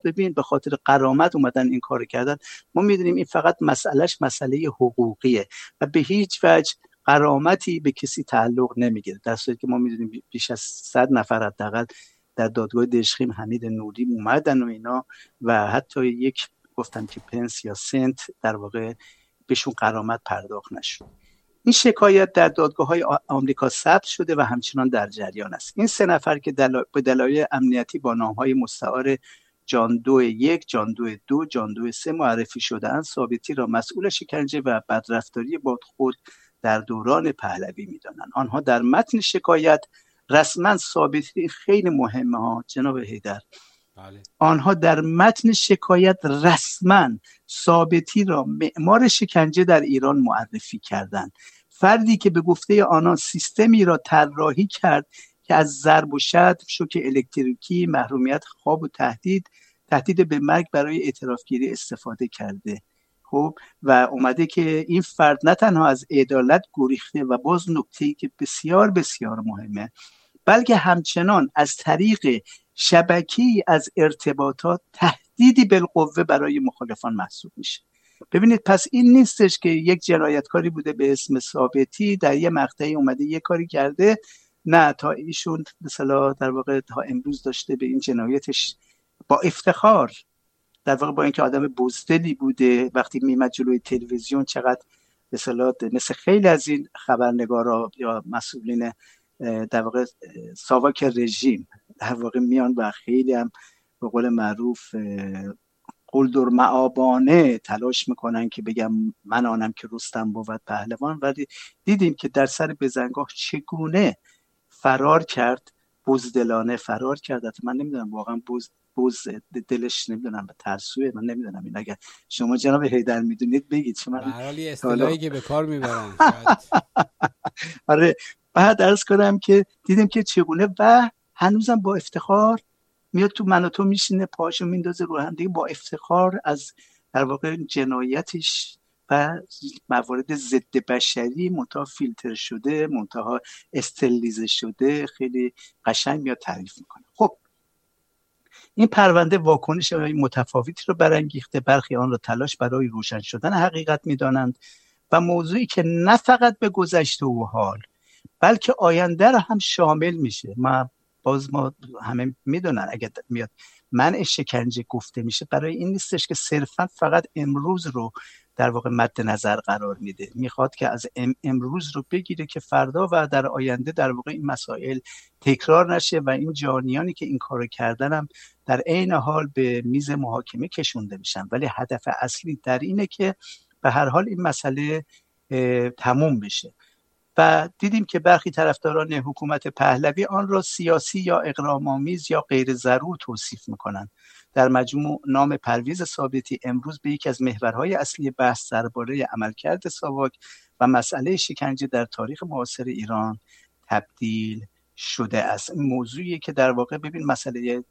ببین به خاطر غرامت اومدن این کار کردن. ما میدونیم این فقط مسئله حقوقیه و به هیچ وجه غرامتی به کسی تعلق نمیگیره، در صورتی که ما میدونیم بیش از 100 نفر حداقل در دادگاه دژخیم حمید نوری اومدن و اینا و حتی یک گفتن که پنس یا سنت در واقع بهشون غرامت پرداخت نشد. این شکایت در دادگاه‌های آمریکا ثبت شده و همچنان در جریان است. این 3 نفر که به دلایل امنیتی با نام‌های مستعار جان دو 1، جان دو 2، جان دو 3 معرفی شده‌اند، ثابتی را مسئول شکنجه و بدرفتاری با خود در دوران پهلوی می‌دانند. آنها در متن شکایت رسما ثابتی، خیلی مهمه ها جناب حیدر، بله. آنها در متن شکایت رسما ثابتی را معمار شکنجه در ایران معرفی کردند، فردی که به گفته آنها سیستمی را طراحی کرد که از ضرب و شتم، شوک الکتریکی، محرومیت خواب و تهدید به مرگ برای اعترافگیری استفاده کرده. خب و اومده که این فرد نه تنها از عدالت گریخته و باز نکته‌ای که بسیار بسیار مهمه، بلکه همچنان از طریق شبکه‌ای از ارتباطات تهدیدی بالقوه برای مخالفان محسوب میشه. ببینید پس این نیستش که یک جنایتکاری بوده به اسم ثابتی در یه مقطعی اومده یه کاری کرده، نه، تا ایشون مثلا در واقع تا امروز داشته به این جنایتش با افتخار، در واقع با اینکه آدم بزدلی بوده، وقتی میمد جلوی تلویزیون چقدر مثل خیلی از این خبرنگارا یا مسئولین در واقع ساواک رژیم در واقع میان و خیلی هم به قول معروف قلدر معابانه تلاش میکنن که بگم من آنم که رستم بود پهلوان، ولی دیدیم که در سر بزنگاه چگونه فرار کرد، بزدلانه فرار کرد. من نمیدونم واقعا بز دلش نمیدونم به ترسوه، من نمیدونم این، اگر شما جناب حیدر میدونید بگید. به هر حال اصطلاحی که به کار میبرن آره، بعد عرض کنم که دیدیم که چگونه و هنوزم با افتخار میاد تو من و تو میشینه، پاشو میندازه رو هم دیگه، با افتخار از در واقع جنایتش و موارد ضد بشری منتها فیلتر شده، منتها استرلیزه شده، خیلی قشنگ میاد تعریف میکنه. خب این پرونده واکنش متفاوتی رو برانگیخته، برخی آن را تلاش برای روشن شدن حقیقت میدانند و موضوعی که نه فقط به گذشته و حال بلکه آینده را هم شامل میشه. ما همه میدونن اگه میاد منع شکنجه گفته میشه، برای این نیستش که صرفا فقط امروز رو در واقع مد نظر قرار میده، میخواد که از امروز رو بگیره که فردا و در آینده در واقع این مسائل تکرار نشه و این جانیانی که این کارو کردن هم در عین حال به میز محاکمه کشونده میشن. ولی هدف اصلی در اینه که به هر حال این مسئله تموم بشه. و دیدیم که برخی طرفداران حکومت پهلوی آن را سیاسی یا اغراق‌آمیز یا غیر ضرور توصیف می‌کنند. در مجموع نام پرویز ثابتی امروز به یکی از محورهای اصلی بحث درباره عملکرد ساواک و مسئله شکنجه در تاریخ معاصر ایران تبدیل شده است. این موضوعیه که در واقع ببین مسئله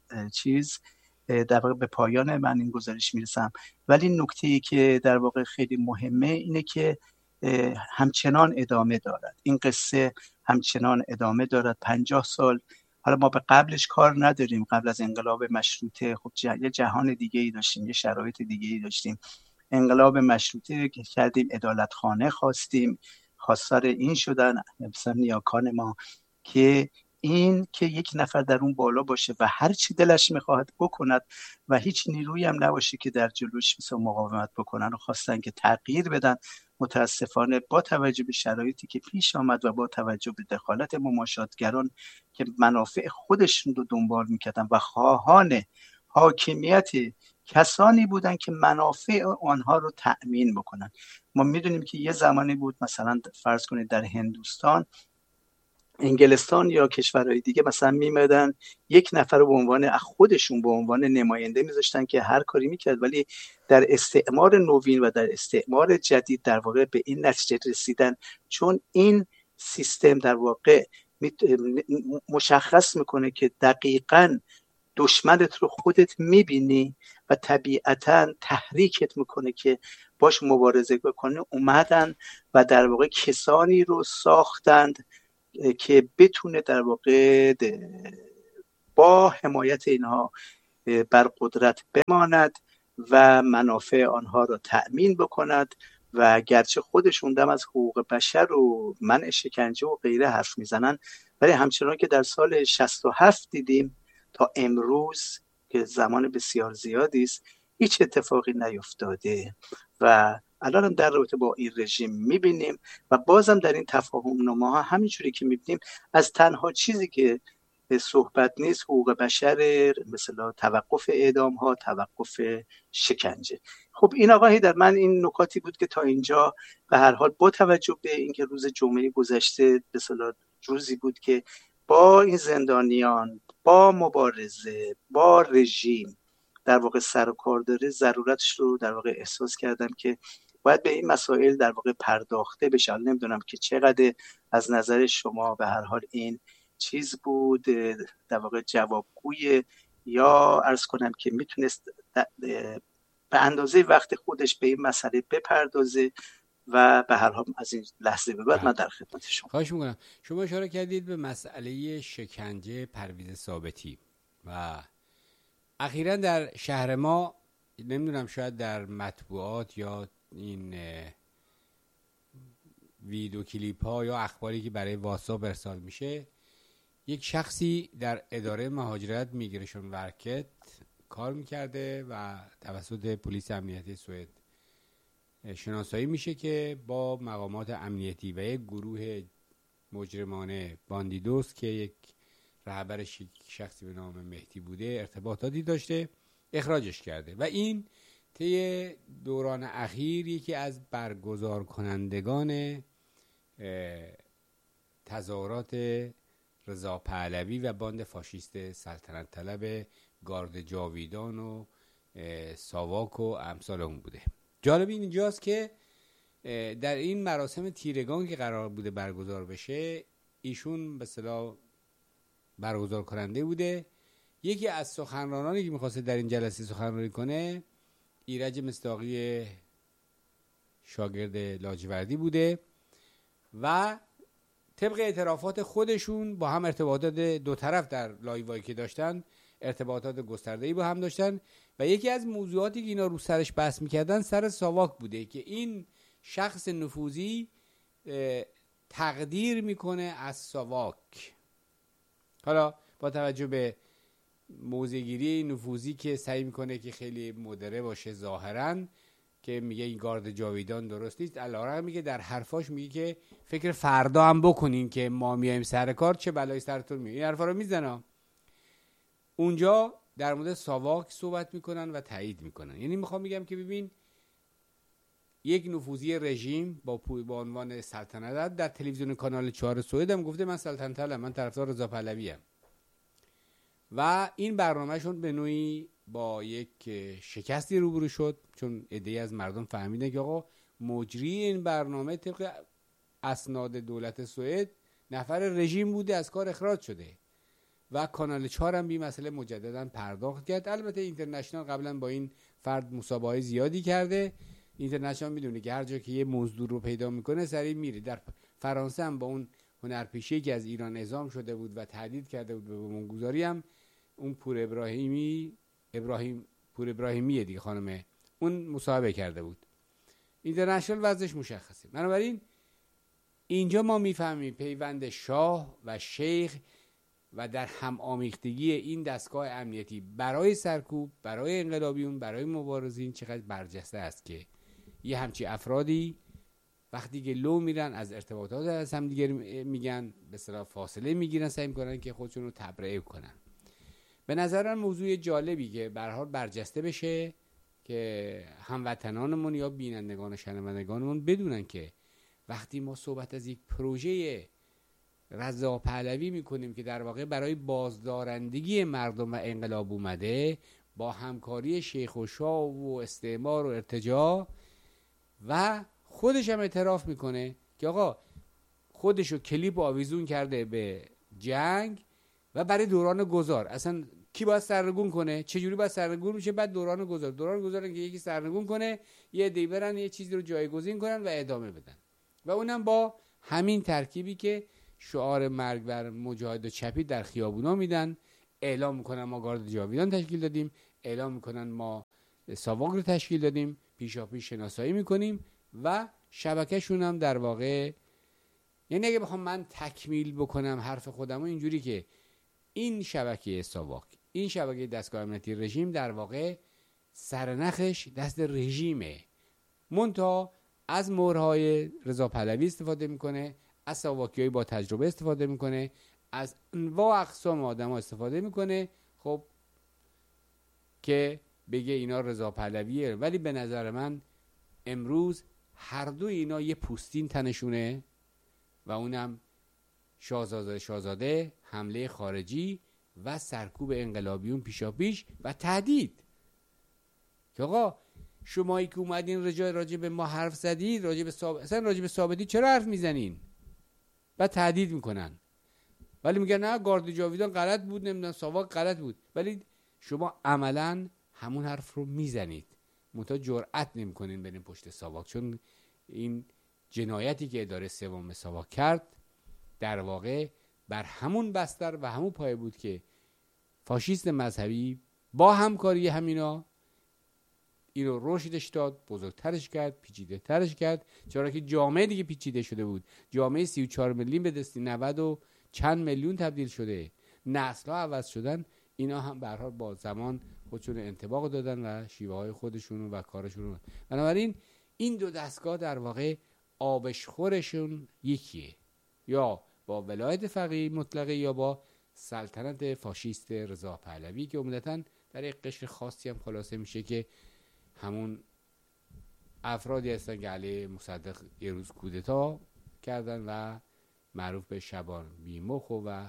در واقع به پایان من این گزارش میرسم، ولی نکته‌ای که در واقع خیلی مهمه اینه که همچنان ادامه دارد، این قصه همچنان ادامه دارد. 50 سال، حالا ما به قبلش کار نداریم، قبل از انقلاب مشروطه خب یه جهان دیگه ای داشتیم، یه شرایط دیگه ای داشتیم. انقلاب مشروطه که کردیم، عدالتخانه خواستیم، خواستار این شدن مثلا نیاکان ما که این که یک نفر در اون بالا باشه و هر چی دلش میخواهد بکند و هیچ نیرویی هم نباشه که در جلوش مثلا مقاومت بکنن و خواستن که تغییر بدن. متاسفانه با توجه به شرایطی که پیش آمد و با توجه به دخالت مماشاتگران که منافع خودشون رو دنبال میکردن و خواهان حاکمیت کسانی بودن که منافع آنها رو تأمین بکنن. ما میدونیم که یه زمانی بود مثلا فرض کنید در هندوستان، انگلستان یا کشورهای دیگه مثلا میمدن یک نفر رو به عنوان خودشون به عنوان نماینده میذاشتن که هر کاری میکرد، ولی در استعمار نوین و در استعمار جدید در واقع به این نتیجه رسیدن، چون این سیستم در واقع مشخص میکنه که دقیقاً دشمنت رو خودت میبینی و طبیعتاً تحریکت میکنه که باش مبارزه بکنه. اومدن و در واقع کسانی رو ساختند که بتونه در واقع با حمایت اینها بر قدرت بماند و منافع آنها را تأمین بکند و گرچه خودشون دم از حقوق بشر و منع شکنجه و غیره حرف میزنن، ولی همچنان که در سال 67 دیدیم تا امروز که زمان بسیار زیادی است هیچ اتفاقی نیفتاده و الان هم در رابطه با این رژیم میبینیم و بازم در این تفاهم نامه‌ها همینجوری که میبینیم از تنها چیزی که صحبت نیست حقوق بشر، مثلا توقف اعدام ها، توقف شکنجه. خب این آقا در من این نکاتی بود که تا اینجا به هر حال با توجه به اینکه روز جمعه گذشته مثلا روزی بود که با این زندانیان، با مبارزه، با رژیم در واقع سر و کار داره، ضرورتش رو در واقع احساس کردم که باید به این مسائل در واقع پرداخته بشه. نمیدونم که چقدر از نظر شما به هر حال این چیز بود در واقع جوابگوی، یا عرض کنم که میتونست به اندازه وقت خودش به این مسئله بپردازه و به هر حال از این لحظه به بعد من در خدمت شما. خواهش میکنم. شما اشاره کردید به مسئله شکنجه پرویز ثابتی و اخیراً در شهر ما، نمیدونم شاید در مطبوعات یا این ویدیو کلیپ ها یا اخباری که برای واتساپ ارسال میشه، یک شخصی در اداره مهاجرت میگریشن ورکت کار میکرده و توسط پلیس امنیتی سوئد شناسایی میشه که با مقامات امنیتی و یک گروه مجرمانه باندیدوس که یک رهبرش شخصی به نام مهدی بوده ارتباطاتی داشته، اخراجش کرده و این طی دوران اخیر یکی از برگزار کنندگان تظاهرات رضا پهلوی و باند فاشیست سلطنت طلب گارد جاویدان و ساواک و امثال اون بوده. جالب اینجاست که در این مراسم تیرگان که قرار بوده برگزار بشه، ایشون به اصطلاح برگزار کننده بوده. یکی از سخنرانانی که میخواسته در این جلسه سخنرانی کنه ایرج مصداقی شاگرد لاجوردی بوده و طبق اعترافات خودشون با هم ارتباطات دو طرف در لایوایی که داشتن ارتباطات گسترده‌ای با هم داشتن و یکی از موضوعاتی که اینا رو سرش بحث میکردن سر ساواک بوده که این شخص نفوذی تقدیر میکنه از ساواک. حالا با توجه به موضع‌گیری نفوذی که سعی میکنه که خیلی مدره باشه ظاهراً، که میگه این گارد جاویدان درست نیست، علیرغم میگه در حرفاش میگه که فکر فردا هم بکنین که ما میایم سر کار چه بلایی سرتون میاد. این حرفا رو میزنه. اونجا در مورد ساواک صحبت میکنن و تایید میکنن. یعنی میخوام بگم که ببین یک نفوذی رژیم با عنوان سلطنت در تلویزیون کانال 4 سوئد هم گفته من سلطنتم، من طرفدار رضا پهلوی ام و این برنامهشون به نوعی با یک شکستی روبرو شد، چون عده‌ای از مردم فهمیدن که آقا مجری این برنامه طبق اسناد دولت سوئد نفر رژیم بوده، از کار اخراج شده و کانال 4 هم به مسئله مجددا پرداخت کرد. البته اینترنشنال قبلا با این فرد مسابقه زیادی کرده. اینترنشنال میدونه که هر جا که یه موضوع رو پیدا میکنه سریع میره. در فرانسه هم با اون هنرپیشه‌ای که از ایران اعزام شده بود و تهدید کرده بود به بمبگذاری هم اون پور ابراهیمیه دیگه خانم، اون مصاحبه کرده بود. اینترنشنال وضعش مشخصه. بنابراین اینجا ما میفهمیم پیوند شاه و شیخ و در هم آمیختگی این دستگاه امنیتی برای سرکوب، برای انقلابیون، برای مبارزین چقدر برجسته است که یه همچی افرادی وقتی که لو میرن از ارتباطات از هم دیگر میگن، به اصطلاح فاصله میگیرن، سعی میکنن که خودشون رو تبرئه کنن. به نظر من موضوع جالبی که به هر حال برجسته بشه که هموطنانمون یا بینندگان و شنوندگانمون بدونن که وقتی ما صحبت از یک پروژه رضا پهلوی میکنیم که در واقع برای بازدارندگی مردم و انقلاب اومده، با همکاری شیخ و شاه و استعمار و ارتجاع، و خودش هم اعتراف میکنه که آقا خودشو کلیپ آویزون کرده به جنگ و برای دوران گذار اصلا کی باید سرنگون کنه، چه جوری باید سرنگون میشه، بعد دوران گذار که یکی سرنگون کنه، یه عده‌ای برن یه چیزی رو جایگزین کنن و ادامه بدن و اونم با همین ترکیبی که شعار مرگ بر مجاهد و چپی در خیابونا میدن، اعلام میکنن ما گارد جاویدان تشکیل دادیم، اعلام میکنن ما ساواک رو تشکیل دادیم، پیشاپیش شناسایی میکنیم و شبکهشون هم در واقع، یعنی اگه بخوام من تکمیل بکنم حرف خودم و اینجوری که این شبکه ساواک، این شبکه دستگاه امنیتی رژیم در واقع سرنخش دست رژیمه، منتها از مهرهای رضا پهلوی استفاده میکنه، از ساواکیایی با تجربه استفاده میکنه، از انواع اقسام آدم ها استفاده میکنه، خب که بگه اینا رضا پهلویه. ولی به نظر من امروز هر دو اینا یه پوستین تنشونه و اونم شاهزاده، حمله خارجی و سرکوب انقلابیون پیشاپیش و تهدید که آقا شمایی که اومدین راجع به ما حرف زدید، اصلا راجع به ثابتی چرا حرف میزنین؟ و تهدید میکنن، ولی میگن نه گارد جاویدان غلط بود، نمیدونم ساواک غلط بود، ولی شما عملا همون حرف رو میزنید، منتها جرأت نمیکنین برین پشت ساواک، چون این جنایتی که اداره سوم ساواک کرد در واقع بر همون بستر و همون پایه بود که فاشیست مذهبی با همکاری همینا اینو رشدش داد، بزرگترش کرد، پیچیده ترش کرد، چرا که جامعه دیگه پیچیده شده بود، جامعه 34 میلیون به دستی 90 و چند میلیون تبدیل شده، نسل‌ها عوض شدن، اینا هم به هر حال با زمان خودشون انطباق دادن و شیوه های خودشون و کارشون. بنابراین این دو دستگاه در واقع آبشخورشون یکیه، یا با ولایت فقیه مطلقه یا با سلطنت فاشیست رضا پهلوی که عمدتاً در یک قشر خاصی هم خلاصه میشه که همون افرادی هستن که علیه مصدق یه روز کودتا کردن و معروف به شبان بیمخ و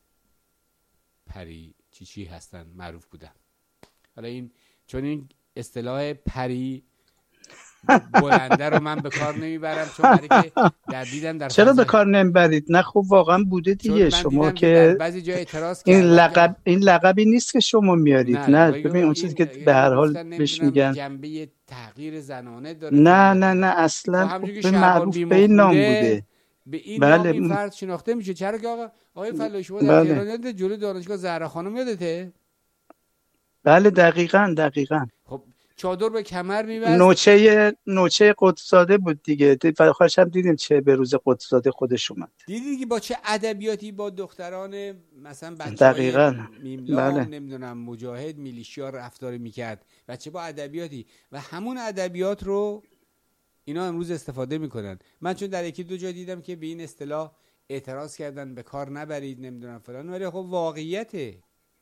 پری چی هستن معروف بودن. حالا این چون این اصطلاح پری بلنده رو من به کار نمیبرم، چون برای که در دیدم در چرا به کار نمیبرید؟ نه خب واقعا بوده دیگه، شما که بعضی جای اعتراض این لقبی نیست که شما میارید. نه ببین اون چیزی که به هر حال بهش میگن جنبه تحقیر زنانه داره. نه اصلا به معروف به این نام بوده، به این نام این فرد شناخته میشه. چرا که آقای فلایی شما در تهران جلوی دانشگاه زهرا خانم یادته؟ بله دقیقاً. خب چادر به کمر می‌بست، نوچه قدسزاده بود دیگه. خواهش هم دیدیم چه به روز قدسزاده خودش اومد، دیدی که با چه ادبیاتی با دختران مثلا بچه‌های میملان نمیدونم مجاهد میلیشیا رفتار میکرد و چه با ادبیاتی، و همون ادبیات رو اینا امروز استفاده میکنن. من چون در یکی دو جا دیدم که به این اصطلاح اعتراض کردن به کار نبرید نمیدونم فلان، ولی خب واقعیته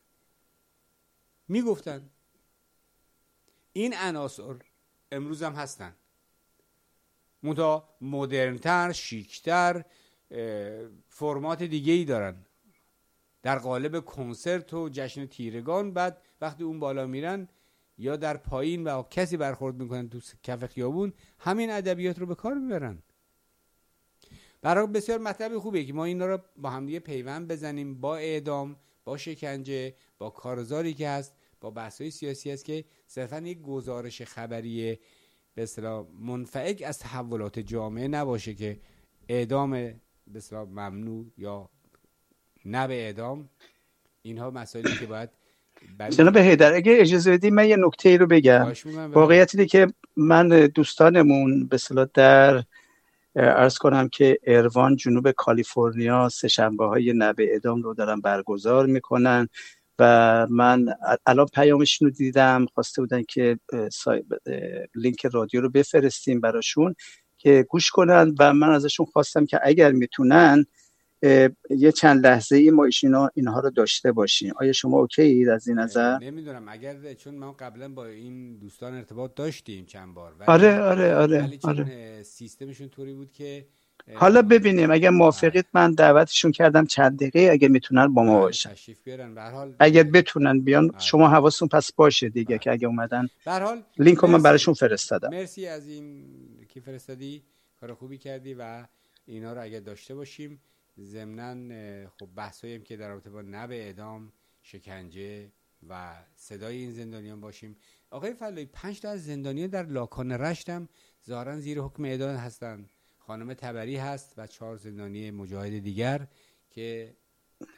میگفتن این عناصر امروز هم هستن، منتها مدرن‌تر، شیک‌تر، فرمات دیگه‌ای دارن، در قالب کنسرت و جشن تیرگان. بعد وقتی اون بالا میرن یا در پایین و کسی برخورد میکنن تو کف خیابون، همین ادبیات رو به کار میبرن. برای بسیار مطلب خوبه که ما اینا رو با هم دیگه پیوند بزنیم، با اعدام، با شکنجه، با کارزاری که هست، با بحث‌های سیاسی است که صرفاً یک گزارش خبری به اصطلاح منفعل از تحولات جامعه نباشه که اعدام به اصطلاح ممنوع یا نه به اعدام. اینها مسائلی که باید جناب حیدر اگه اجازه بدید من یه نکته رو بگم. واقعیت اینه که من دوستانمون به اصطلاح در عرض کنم که ایروان جنوب کالیفرنیا سه‌شنبه‌های نه به اعدام رو دارن برگزار میکنن و من الان پیامشون رو دیدم، خواسته بودن که لینک رادیو رو بفرستیم براشون که گوش کنن و من ازشون خواستم که اگر میتونن یه چند لحظه ای ما اینها رو داشته باشیم. آیا شما اوکی اید از این نظر؟ نمیدونم، اگر چون ما قبلا با این دوستان ارتباط داشتیم چند بار، ولی چون سیستمشون طوری بود که حالا ببینیم اگر موافقید من دعوتشون کردم چند دقیقه اگه میتونن با ما باشن، تشریف بیارن. به هر حال اگر بتونن بیان شما حواستون پس باشه دیگه که اگه اومدن. به هر حال لینک رو من براشون فرستادم. مرسی از این که فرستادی، کار خوبی کردی و اینا رو اگه داشته باشیم. ضمناً خب بحثایی هم که در رابطه با نه به اعدام، شکنجه و صدای این زندانیان باشیم. آقای فلایی 5 تا از زندانیان در لاکان رشت هم ظاهراً زیر حکم اعدام هستن. خانم تبری هست و 4 زندانی مجاهد دیگر که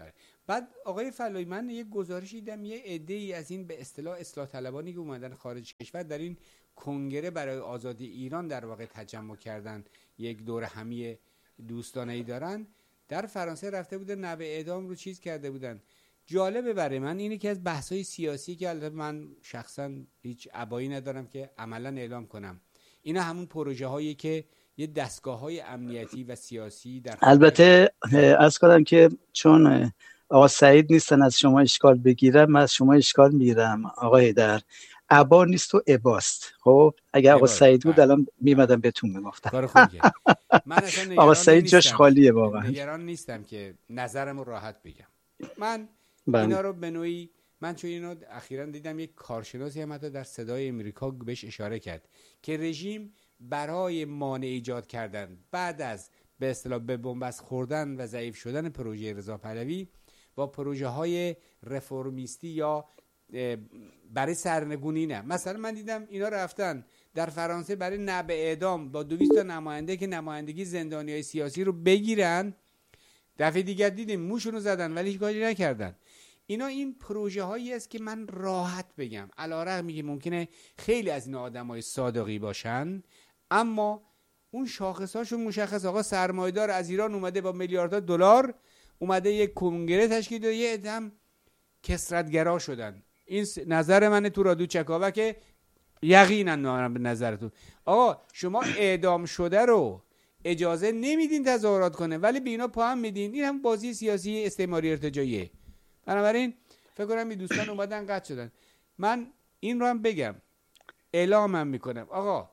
بعد آقای فلایی، من یه گزارشی دیدم یه عده‌ای از این به اصطلاح اصلاح طلبانی که اومدن خارج کشور در این کنگره برای آزادی ایران در واقع تجمع کردن، یک دوره همی دوستانه‌ای دارن، در فرانسه رفته بودن نوع اعدام رو چیز کرده بودن. جالبه برای من اینه که از بحث‌های سیاسی که البته من شخصا هیچ ابایی ندارم که عملاً اعلام کنم، اینا همون پروژه هایی که یه دستگاه‌های امنیتی و سیاسی در البته عرض کنم که چون آقا سعید نیستن از شما اشکال بگیرم، من از شما اشکال میگیرم آقای در عبا نیست و عباست. خب اگر آقا سعید بود الان میمدم بهتون میگفتم. کار خوبیه. من اصلا آقا سعید جاش خالیه واقعا. نگران نیستم که نظرمو راحت بگم. من اینا رو به نوعی، من چون اینو اخیراً دیدم یک کارشناسی هم حتی در صدای امریکا بهش اشاره کرد که رژیم برای مانع ایجاد کردن بعد از به اصطلاح به بنبست خوردن و ضعیف شدن پروژه رضا پهلوی با پروژه های رفرمیستی یا برای سرنگونی، نه مثلا من دیدم اینا رفتن در فرانسه برای نبع اعدام با 200 تا نماینده که نمایندگی زندانیای سیاسی رو بگیرن، دفعه دیگر دیدیم موشونو زدن ولی هیچ کاری نکردن. اینا این پروژه هایی است که من راحت بگم علیرغم اینکه ممکنه خیلی از این آدمای صادقی باشن، اما اون شاخصاشون مشخص. آقا سرمایه‌دار از ایران اومده با میلیاردها دلار، اومده یک کنگره تشکیل داده، یه عدم کثرت‌گرا شدن. این نظر منه تو رادیو چکاوک که یقینا به نظرتون. آقا شما اعدام شده رو اجازه نمیدین تظاهرات کنه ولی به اینا پا هم میدین، این هم بازی سیاسی استعماری ارتجاعیه. بنابراین فکر کنم این دوستان اومدن قطع شدن. من این رو هم بگم، اعلامم میکنم آقا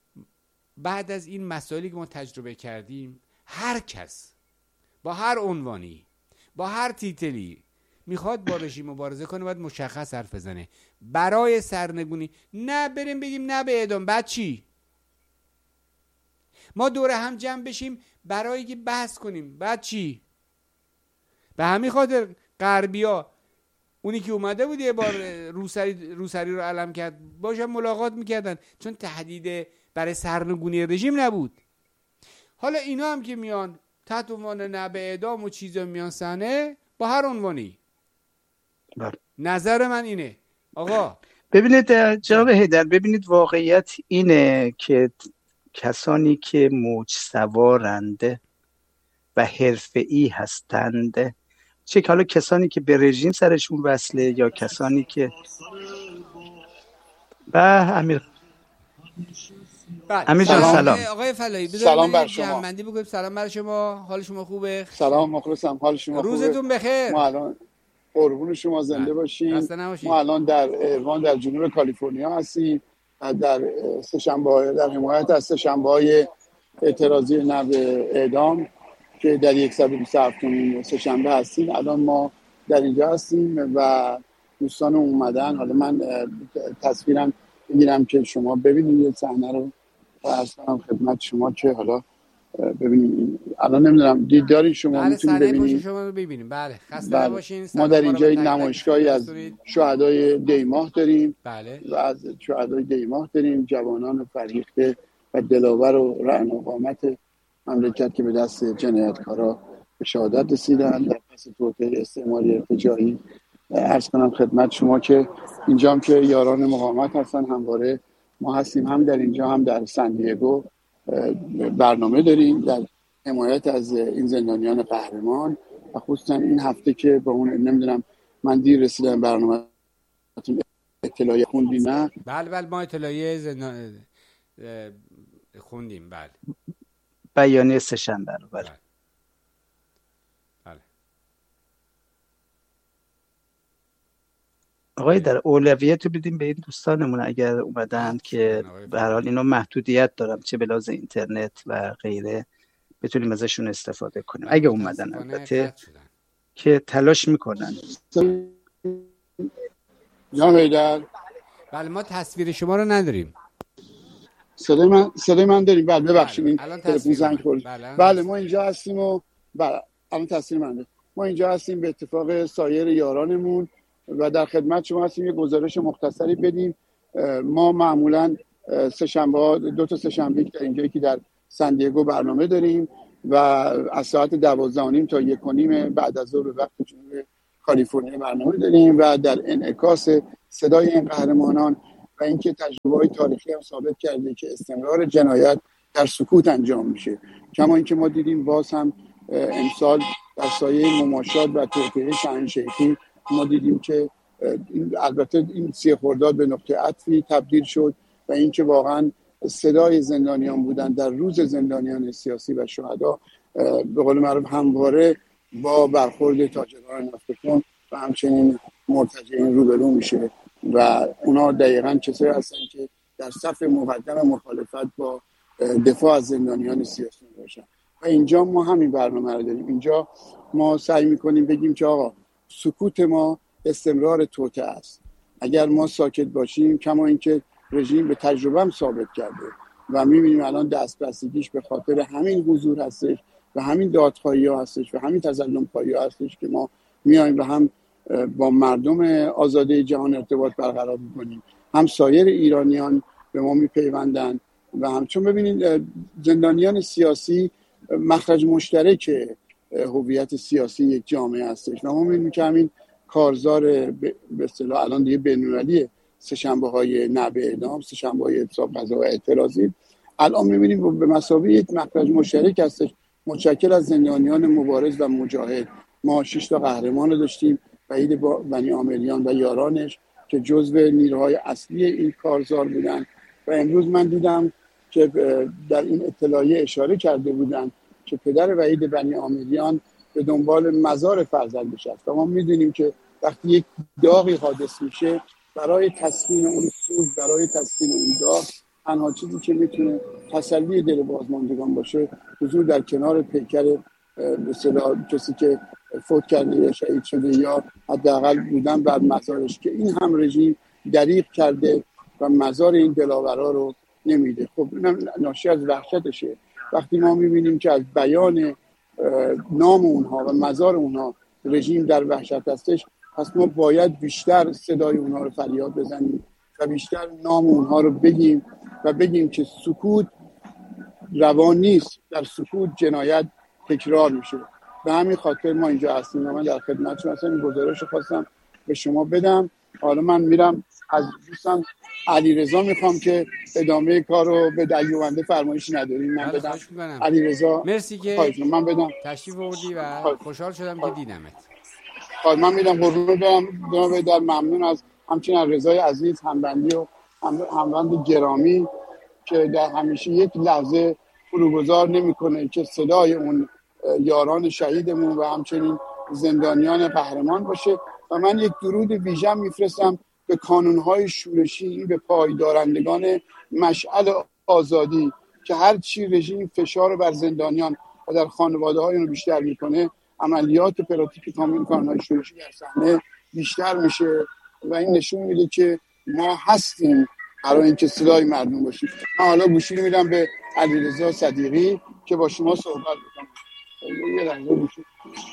بعد از این مسائلی که ما تجربه کردیم، هر کس با هر عنوانی با هر تیتلی میخواد با رژیم مبارزه کنه باید مشخص حرف بزنه. برای سرنگونی نه بریم بگیم نه به اعدام، بعد چی؟ ما دوره هم جمع بشیم برای که بحث کنیم، بعد چی؟ به همین خاطر غربیا اونی که اومده بود یه بار روسری رو علم کرد باشم ملاقات میکردن، چون تهدید برای سرنگونی رژیم نبود. حالا اینا هم که میان تحت عنوان نبع اعدام و چیزا میان صحنه با هر عنوانی. نظر من اینه آقا ببینید جناب حیدر، ببینید واقعیت اینه که کسانی که موج سوارند و حرفه‌ای هستند، چه حالا کسانی که به رژیم سرشون وصله یا کسانی که امیر جان سلام. آقای فلایی سلام بر شما. جمع‌بندی بکنیم. سلام بر شما، حال شما خوبه؟ سلام مخلصم، حال شما خوبه؟ روزتون بخیر. ما الان قربون شما زنده باشین. ما الان در ایروان در جنوب کالیفرنیا هستیم، در سه‌شنبه در حمایت از سه‌شنبه‌های اعتراضی نبع اعدام که در 127مین سه‌شنبه هستیم. الان ما در اینجا هستیم و دوستان اومدن. حالا من تصویرم میگیرم که شما ببینید صحنه رو و عرض کنم خدمت شما که حالا ببینید. الان نمیدونم دید دارین شما؟ میتونید ببینید؟ شما رو ببینیم. بله خسته نباشین. ما در اینجا نمایشگاهی از شهدای دیماه داریم. بله. و از شهدای دیماه داریم، جوانان فریخته و دلاور و رعن و قامت مملکت که به دست جنایتکارا به شهادت رسیدن در پس توطئه استعماری ارتجاعی. عرض کنم خدمت شما که اینجا هم که یاران مقاومت هستن، همواره ما هستیم، هم در اینجا هم در سن دیگو برنامه داریم در حمایت از این زندانیان قهرمان و خصوصا این هفته که با اون نمیدونم من دیر رسیدم برنامه اطلاعیه خوندی نه؟ بله ما اطلاعیه زندان خوندیم. بله بیانیه سه‌شنبه رو. بله آقای در اولویت رو بدیم به این دوستانمون اگر اومدن که به هر حال اینا محدودیت دارن چه به لحاظ اینترنت و غیره، بتونیم ازشون استفاده کنیم اگه اومدن، البته که تلاش میکنن. جناب حیدر بله ما تصویر شما رو نداریم. صدای من داریم؟ بله ببخشید این تلفن زنگ خورد. بله ما اینجا هستیم و بله الان تصویر من داریم. ما اینجا هستیم به اتفاق سایر یارانمون و در خدمت شما هستیم یه گزارش مختصری بدیم. ما معمولا سه‌شنبه‌ها 2 تا سه‌شنبه در اینجایی که در سن دیگو برنامه داریم و از ساعت 12:30 تا 1:30 بعد از ظهر به وقت جنوب کالیفرنیا برنامه داریم و در انعکاس صدای این قهرمانان و اینکه تجربه‌های تاریخی هم ثابت کرده که استمرار جنایت در سکوت انجام میشه. کما اینکه ما دیدیم باز هم امسال در سایه مماشات و توطئه شاهنشاهی ما دیدیم که البته این 30 خرداد به نقطه عطفی تبدیل شد و اینکه واقعا صدای زندانیان بودن در روز زندانیان سیاسی و شهدا به قول معروف همواره با برخورد تاجران نفتخون و همچنین مرتجعین روبرو میشه و اونا دقیقاً کسایی هستن که در صف مقدم مخالفت با دفاع از زندانیان سیاسی باشن و اینجا ما همین برنامه رو داریم. اینجا ما سعی میکنیم بگیم که آقا سکوت ما استمرار توطئه است. اگر ما ساکت باشیم، کما اینکه رژیم به تجربه هم ثابت کرده و میبینیم الان دستبستگیش به خاطر همین حضور هستش و همین دادخواهی ها هستش و همین تظلم خواهی ها هستش که ما میایم و هم با مردم آزاده جهان ارتباط برقرار میکنیم، هم سایر ایرانیان به ما میپیوندن و همچون ببینید زندانیان سیاسی مخرج مشترک هویت سیاسی یک جامعه هستش و ما میبینیم که همین کارزار به اصطلاح الان دیگه بین‌المللیه سه‌شنبه‌های نبع اعدام، سه‌شنبه‌های اعتصاب غذا و اعتراضی، الان می‌بینیم به مثابه یک مخرج مشترک هستش متشکل از زندانیان مبارز و مجاهد. ما 6 تا قهرمان داشتیم، وحید بنی عامریان و یارانش که جزو نیروهای اصلی این کارزار بودن و امروز من دیدم که در این اطلاعیه اشاره کرده بودن که پدر وحید بنی عامریان به دنبال مزار فرزندش است و ما می‌دونیم که وقتی یک داغی حادث میشه برای تسکین اون سوز، برای تسکین اون داغ، تنها چیزی که میتونه تسلی دل بازماندگان باشه حضور در کنار پیکر به اصطلاح کسی که فوت کرده یا شهید شده یا حداقل بودن بر مزارش که این هم رژیم دریغ کرده و مزار این دلاورا رو نمیده. خب اینم ناشی از وحشتشه. وقتی ما میبینیم که از بیان نام اونها و مزار اونها رژیم در وحشت هستش، پس ما باید بیشتر صدای اونها رو فریاد بزنیم و بیشتر نام اونها رو بگیم و بگیم که سکوت روان نیست، در سکوت جنایت تکرار میشه. به همین خاطر ما اینجا هستیم و من در خدمتتون هستم. این گزارش خواستم به شما بدم. حالا من میرم از دوستم علیرضا میخوام که ادامه کار رو به دلیونده فرمایشی نداریم من بدم. علیرضا مرسی که من بدم تشریف آوردی و خوشحال شدم که دیدمت. من میرم قربون برم در ممنون از همچنین از رضای عزیز همبندی و همبند گرامی که در همیشه یک لحظه فروگذار نمیکنه که صدای اون یاران شهیدمون و همچنین زندانیان قهرمان باشه. و من یک درود ویژه میفرستم به کانونهای شورشی، به پایدارندگان مشعل آزادی که هر چی رژیم فشار بر زندانیان و در خانواده های اون بیشتر میکنه، عملیات پراتیک کانونهای شورشی در صحنه بیشتر میشه و این نشون میده که ما هستیم برای اینکه صدای مردم باشیم. من حالا گوشی رو میدم به علیرضا صدیقی که با شما صحبت بکنم. یه لحظه گوشی.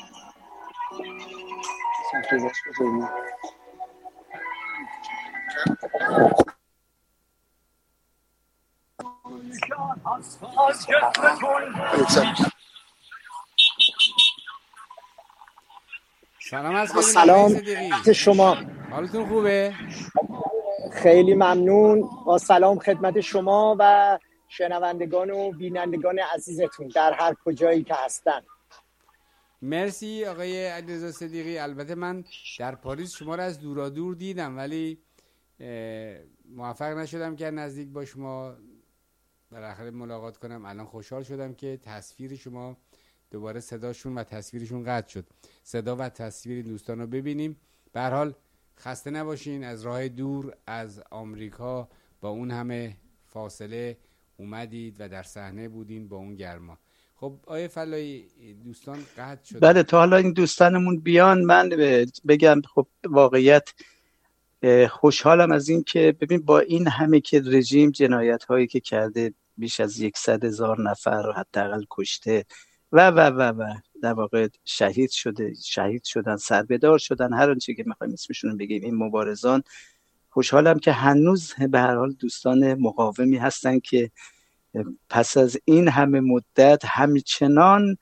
سلام شما، حالتون خوبه؟ خیلی ممنون. با سلام خدمت شما و شنوندگان و بینندگان عزیزتون در هر کجایی که هستن. مرسی آقای علیرضا صدیقی. البته من در پاریس شما را از دورادور دیدم ولی موفق نشدم که نزدیک با شما بالاخره ملاقات کنم. الان خوشحال شدم که تصویر شما دوباره صداشون و تصویرشون قطع شد. صدا و تصویر دوستان رو ببینیم. به هر حال خسته نباشین، از راه دور از آمریکا با اون همه فاصله اومدید و در صحنه بودین با اون گرما. خب آیه فلایی دوستان قطع شد. بله تا حالا این دوستانمون بیان من بگم خب واقعیت خوشحالم از این که ببین با این همه که رژیم جنایت هایی که کرده بیش از 100,000 نفر رو حداقل کشته و در واقع شهید شدن، سربدار شدن، هر آنچه که میخوایم اسمشون بگیم این مبارزان. خوشحالم که هنوز به هر حال دوستان مقاومی هستن که پس از این همه مدت همچنان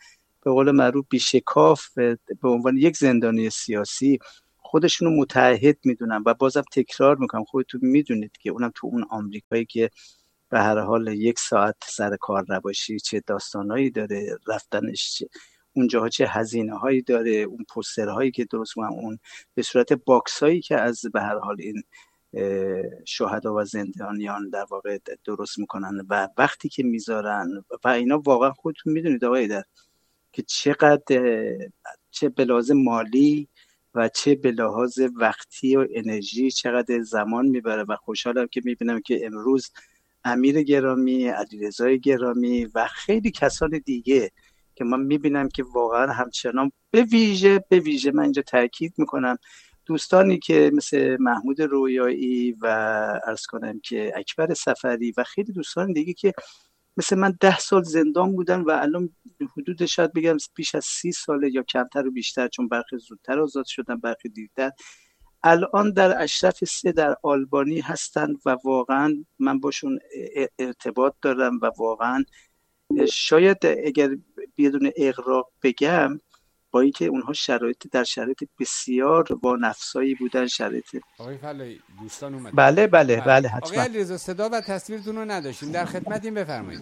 به قول معروف بیشکاف به عنوان یک زندانی سیاسی خودشونو متعهد میدونن. و بازم تکرار میکنم، خودتون میدونید که اونم تو اون آمریکایی که به هر حال 1 ساعت سر کار نباشی چه داستانایی داره رفتنش، اونجاها چه هزینه هایی داره، اون پوسترهایی که درست میکنن، اون به صورت باکس هایی که از به هر حال این شهدا و زندانیان در واقع درست میکنن و وقتی که میذارن و اینا، واقعا خودتون میدونید آقای در که چقدر چه به لحاظ مالی و چه به لحاظ وقتی و انرژی چقدر زمان میبره. و خوشحالم که میبینم که امروز امیر گرامی، علیرضا گرامی و خیلی کسان دیگه که من میبینم که واقعا همچنان به ویژه من اینجا تاکید میکنم دوستانی که مثل محمود رویایی و عرض کنم که اکبر سفری و خیلی دوستان دیگه که مثل من 10 سال زندان بودن و الان حدود شاید بگم بیش از 30 ساله یا کمتر و بیشتر، چون برخی زودتر آزاد شدن برخی دیرتر، الان در اشرف 3 در آلبانی هستن و واقعا من باشون ارتباط دارم و واقعا شاید اگر بدون اغراق بگم با اینکه اونها در شرایط بسیار وانفسایی بودن. شرایط آقای فلایی دوستان اومدن. بله حتما. آقای علیرضا صدا و تصویرتون رو نداشتیم، در خدمتیم، بفرمایید.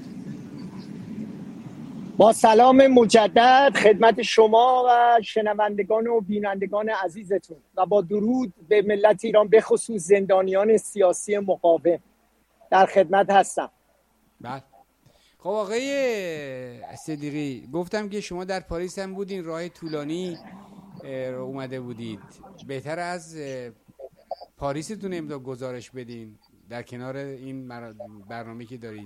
با سلام مجدد خدمت شما و شنوندگان و بینندگان عزیزتون و با درود به ملت ایران، به خصوص زندانیان سیاسی مقاوم، در خدمت هستم. بله. خب آقای صدیقی، گفتم که شما در پاریس هم بودین، راه طولانی اومده بودید، بهتر از پاریستون امضا گزارش بدین در کنار این برنامه که دارید.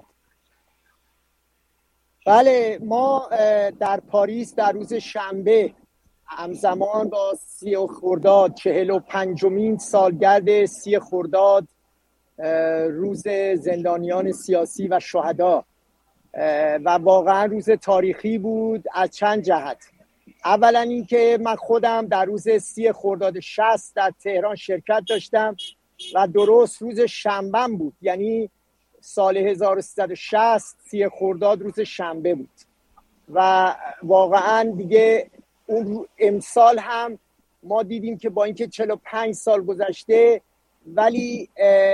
بله، ما در پاریس در روز شنبه همزمان با 30 خرداد 45مین سالگرد 30 خرداد روز زندانیان سیاسی و شهدا و واقعا روز تاریخی بود از چند جهت. اولا اینکه من خودم در روز 30 خرداد 60 در تهران شرکت داشتم و درست روز شنبه بود، یعنی سال 1360 30 خرداد روز شنبه بود و واقعا دیگه اون امسال هم ما دیدیم که با اینکه 45 سال گذشته ولی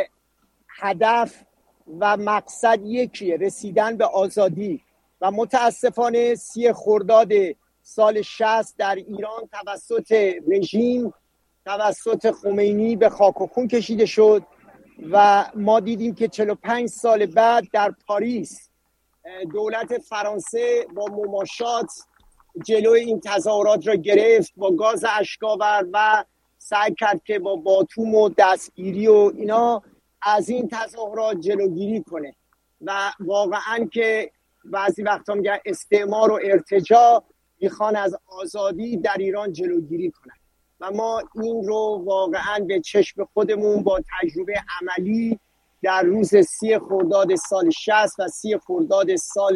هدف و مقصد یکیه، رسیدن به آزادی. و متاسفانه 30 خرداد سال 60 در ایران توسط رژیم، توسط خمینی به خاک و خون کشیده شد و ما دیدیم که 45 سال بعد در پاریس دولت فرانسه با مماشات جلوی این تظاهرات را گرفت، با گاز اشک‌آور و سعی کرد که با باتوم و دستگیری و اینا از این تظاهرات جلوگیری کنه و واقعا که بعضی وقتا میگن استعمار و ارتجاع میخوان از آزادی در ایران جلوگیری کنن و ما این رو واقعا به چشم خودمون با تجربه عملی در روز 30 خرداد سال 60 و 30 خرداد سال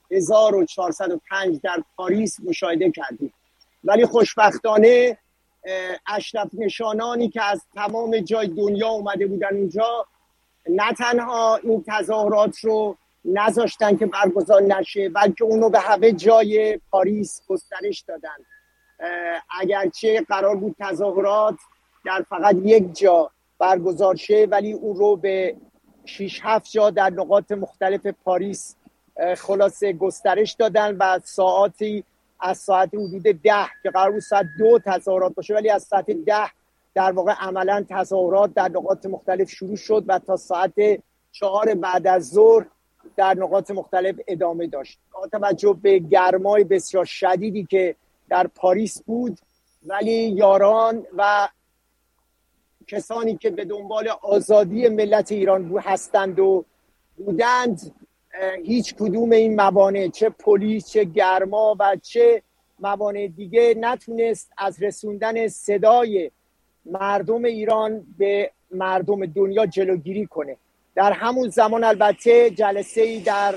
1405 در پاریس مشاهده کردیم. ولی خوشبختانه اشرف نشانانی که از تمام جای دنیا اومده بودن اونجا نه تنها این تظاهرات رو نذاشتن که برگزار نشه، بلکه اونو به همه جای پاریس گسترش دادن. اگرچه قرار بود تظاهرات در فقط یک جا برگزار شه، ولی اون رو به 6-7 جا در نقاط مختلف پاریس خلاصه گسترش دادن و ساعتی از ساعت حدود 10 که قرار بود ساعت 2 تظاهرات باشه، ولی از ساعت 10 در واقع عملا تظاهرات در نقاط مختلف شروع شد و تا ساعت 4 بعد از ظهر در نقاط مختلف ادامه داشت. با توجه به گرمای بسیار شدیدی که در پاریس بود، ولی یاران و کسانی که به دنبال آزادی ملت ایران هستند و بودند، هیچ کدوم این موانع، چه پلیس، چه گرما و چه موانع دیگه، نتونست از رسوندن صدای مردم ایران به مردم دنیا جلوگیری کنه. در همون زمان البته جلسه‌ای در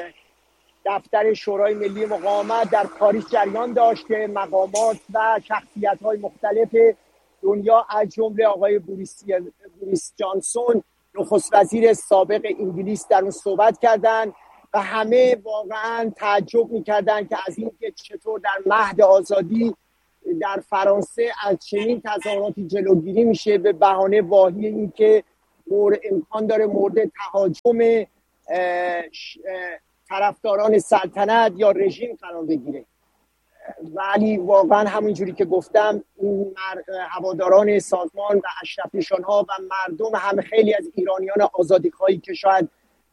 دفتر شورای ملی مقاومت در پاریس جریان داشت که مقامات و شخصیت‌های مختلف دنیا از جمله آقای بوریس جانسون نخست وزیر سابق انگلیس در اون صحبت کردند و همه واقعا تعجب میکردن که از این که چطور در مهد آزادی در فرانسه از چنین تظاهراتی جلوگیری میشه به بهانه واهی این که امکان داره مورد تهاجم طرفداران سلطنت یا رژیم قرار بگیره. ولی واقعا همونجوری که گفتم این هواداران سازمان و اشرف نشان‌ها و مردم هم خیلی از ایرانیان آزادیخواهی که شاید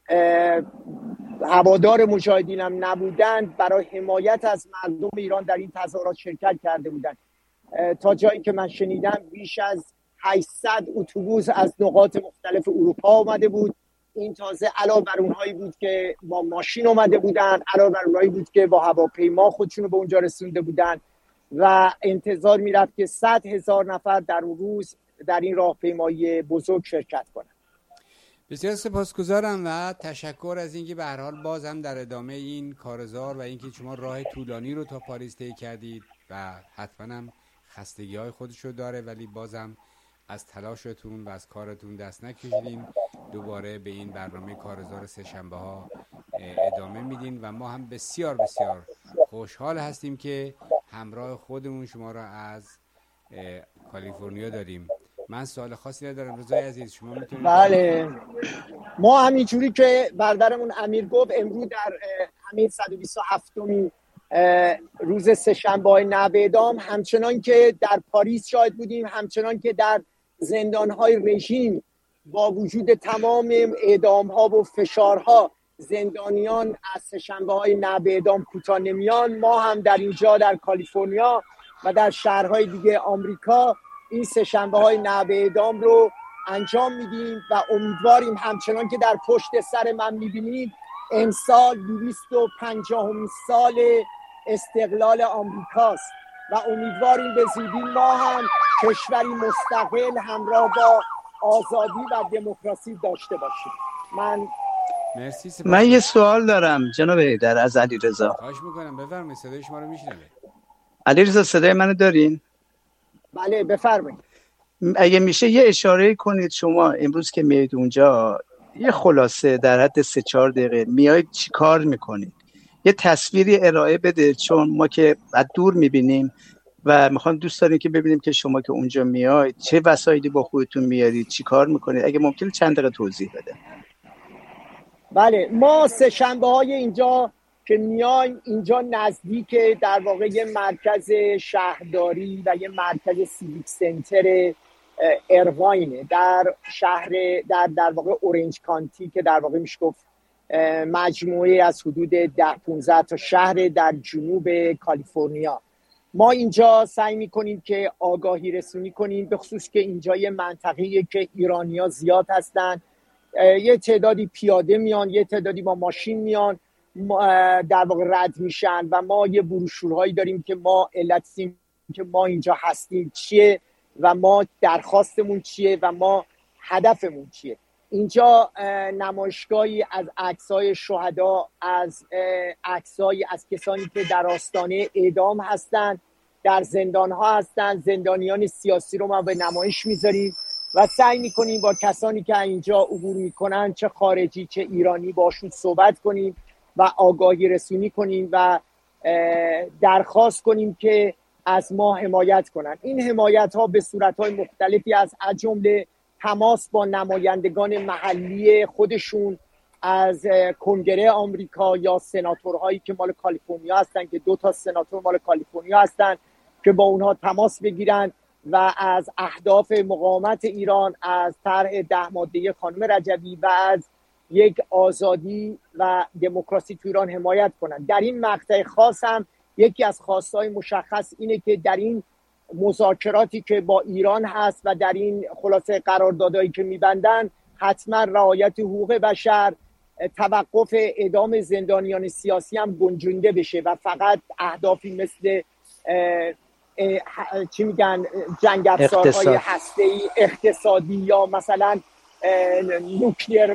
هوادار مجاهدین هم نبودند برای حمایت از مردم ایران در این تظاهرات شرکت کرده بودند. تا جایی که من شنیدم بیش از 800 اتوبوس از نقاط مختلف اروپا آمده بود. این تازه علاوه بر اونهایی بود که با ماشین اومده بودن، علاوه بر اونهایی بود که با هواپیما خودشونو به اونجا رسونده بودن و انتظار میرفت که 100,000 نفر در اون روز در این راهپیمایی بزرگ شرکت کنند. بسیار سپاسگزارم و تشکر از اینکه به هر حال باز هم در ادامه این کارزار و اینکه شما راه طولانی رو تا پاریس طی کردید و حتما هم خستگی‌های خودشو داره، ولی بازم از تلاشتون و از کارتون دست نکشیدین، دوباره به این برنامه کارزار سه‌شنبه ها ادامه میدین و ما هم بسیار بسیار خوشحال هستیم که همراه خودمون شما را از کالیفرنیا داریم. من سوال خاصی ندارم. رضای عزیز شما میتونید؟ بله، ما همینجوری که برادرمون امیر گفت امروز در همین 127مین روز سه‌شنبه‌های نوع اعدام همچنان که در پاریس شاهد بودیم، همچنان که در زندان‌های رژیم با وجود تمام اعدام‌ها و فشارها زندانیان از سه‌شنبه‌های نوع اعدام کوتاه نمیان، ما هم در اینجا در کالیفرنیا و در شهرهای دیگه آمریکا این سه‌شنبه‌های نوع اعدام رو انجام میدیم و امیدواریم همچنان که در پشت سر من میبینید امسال 250مین سال استقلال آمریکاست و امیدواریم به زودی ما هم کشوری مستقل همراه با آزادی و دموکراسی داشته باشیم. من یه سوال دارم جناب حیدر از علیرضا. خواهش میکنم بفرمایید، صدای شما رو میشنوه. علیرضا صدای منو دارین؟ بله بفرمایید. اگه میشه یه اشاره کنید، شما امروز که میاید اونجا یه خلاصه در حد 3-4 دقیقه میاید چی کار میکنید؟ یه تصویری ارائه بده، چون ما که از دور میبینیم و دوست داریم که ببینیم که شما که اونجا میاید چه وسایلی با خودتون میارید، چی کار میکنید. اگه ممکنه چند دقیقه توضیح بده. بله، ما سه‌شنبه‌های اینجا که میایم اینجا نزدیک در واقع یه مرکز شهرداری و یه مرکز سیویک سنتر ارواینه در شهر در واقع اورنج کانتی که در واقع میشه گفت مجموعه از حدود 10-15 تا شهر در جنوب کالیفرنیا. ما اینجا سعی میکنیم که آگاهی رسونی کنیم، به خصوص که اینجا یه منطقه‌ایه که ایرانی‌ها زیاد هستن. یه تعدادی پیاده میان، یه تعدادی با ماشین میان، در واقع رد میشن و ما یه بروشورهایی داریم که ما علتیم که ما اینجا هستیم چیه و ما درخواستمون چیه و ما هدفمون چیه. اینجا نمایشگاهی از عکسای شهدا، از عکسایی از کسانی که در آستانه اعدام هستن، در زندان ها هستن، زندانیان سیاسی رو ما به نمایش میذاریم و سعی میکنیم با کسانی که اینجا عبور میکنن، چه خارجی چه ایرانی، باشون صحبت کنیم و آگاهی رسونی کنیم و درخواست کنیم که از ما حمایت کنن. این حمایت ها به صورت های مختلفی از جمله تماس با نمایندگان محلی خودشون از کنگره آمریکا یا سناتورهایی که مال کالیفرنیا هستن که 2 تا سناتور مال کالیفرنیا هستن که با اونها تماس بگیرن و از اهداف مقاومت ایران، از طرح 10 ماده خانم رجبی و از یک آزادی و دموکراسی تو ایران حمایت کنن. در این مقطع خاص هم یکی از خواستهای مشخص اینه که در این مذاکراتی که با ایران هست و در این خلاصه قراردادهایی که میبندن حتما رعایت حقوق بشر، توقف اعدام زندانیان سیاسی هم گنجونده بشه و فقط اهدافی مثل چی میگن جنگ افزارهای هسته‌ای، اقتصادی یا مثلا نوکلیر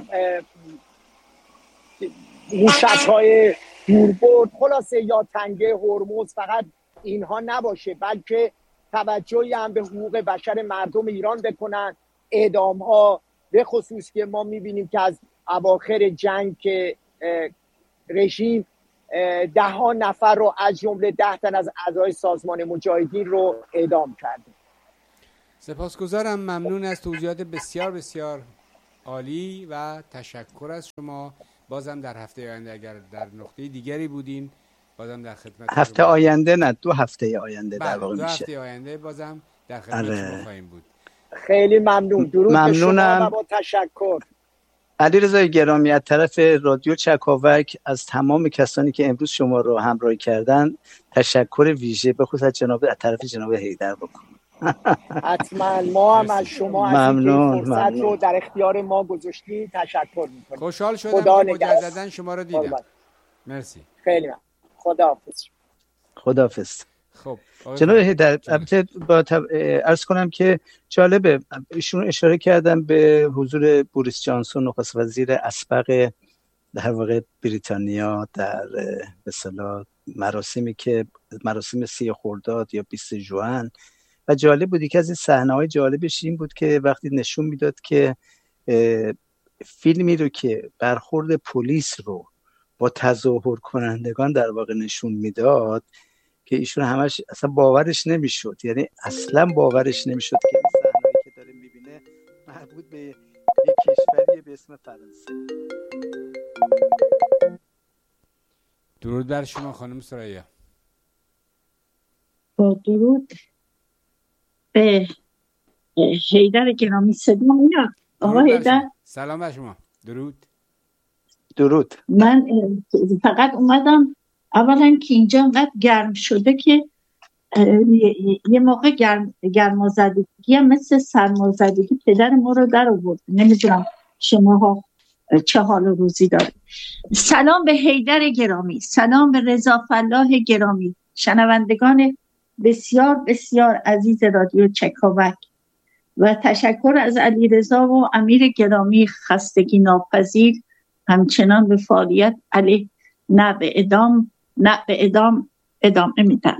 موشک‌های دوربرد، خلاصه یا تنگه هرمز، فقط اینها نباشه، بلکه توجهی هم به حقوق بشر مردم ایران بکنن. اعدام‌ها به خصوص که ما می‌بینیم که از اواخر جنگ که رژیم 10 نفر رو از جمله 10 تن از اعضای سازمان مجاهدین رو اعدام کرده. سپاسگزارم، ممنون از توضیحات بسیار بسیار عالی و تشکر از شما. بازم در هفته آینده اگر در نقطه دیگری بودین بازم در خدمت هفته آینده نه 2 هفته آینده در واقع میشه. 2 هفته آینده بازم در خدمت شما خواهیم بود. خیلی ممنون. درود به شما و با تشکر. علیرضا گرامی، از طرف رادیو چکاوک از تمام کسانی که امروز شما رو همراهی کردن تشکر ویژه به خصوص از طرف جناب حیدر بکنم. حتما ما هم از شما از این فرصت رو در اختیار ما گذاشتید تشکر میکنیم. خوشحال شدم که مجددا شما رو دیدم. مرسی. خیلی ممنون. خداحافظ. خداحافظ. خب جناب حیدر، البته عرض کنم که جالبه ایشون اشاره کردن به حضور بوریس جانسون نخست وزیر اسبق در واقع بریتانیا در به اصطلاح مراسمی که مراسم 30 خرداد یا 20 ژوئن، و جالب بود که از این صحنه‌های جالبش این بود که وقتی نشون میداد که فیلمی رو که برخورد پلیس رو با تظاهر کنندگان در واقع نشون میداد که ایشون همش اصلا باورش نمیشد، یعنی اصلا باورش نمیشد که این صحنه‌ای که داره میبینه مربوط به یک کشوری به اسم فرانسه. درود بر شما خانم ثریا. با درود به حیدر گرامی. صدا میاد آقا حیدر؟ سلام بر شما. درود. من فقط اومدم اولا که اینجا انقدر گرم شده که یه موقع گرمازدگی هم مثل سرمازدگی پدر ما رو در آورد. نمیدونم شماها چه حال روزی دارید. سلام به حیدر گرامی، سلام به رضا فلاح گرامی، شنوندگان بسیار بسیار عزیز رادیو چکاوک، و تشکر از علیرضا و امیر گرامی خستگی ناپذیر همچنان به فعالیت علیه نه به اعدام ادامه میدن.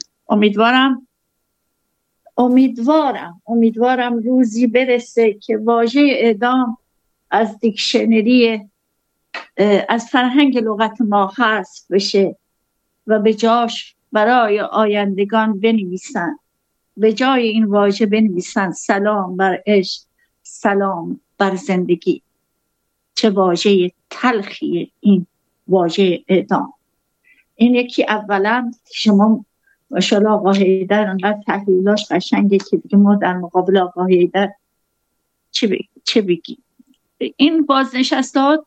امیدوارم روزی برسه که واژه اعدام از دیکشنری از فرهنگ لغت ما حذف بشه و به جاش برای آیندگان بنویسن، به جای این واژه بنویسن سلام بر عشق، سلام بر زندگی. چه واژه تلخیه این واژه اعدام. این یکی. اولا شما ماشاءالله آقا حیدر انقدر تحلیلاش قشنگه که دیگه ما در مقابل آقا حیدر چه بگی. این بازنشسته‌ها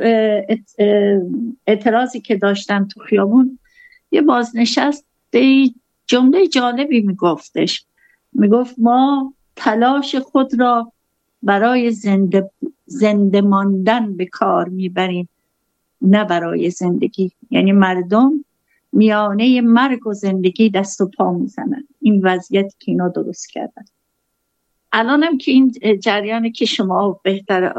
اعتراضی که داشتن تو خیابون، یه بازنشست به جمله جالبی میگفت ما تلاش خود را برای زنده ماندن به کار میبریم، نه برای زندگی. یعنی مردم میانه مرگ و زندگی دست و پا میزنن. این وضعیت که اینا درست کردن. الانم که این جریانی که شما بهتر